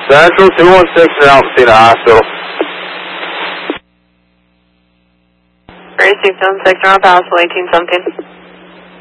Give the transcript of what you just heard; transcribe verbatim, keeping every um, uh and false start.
Central two one six in Altadena Hospital. Racing seven six, around Palace, eighteen something.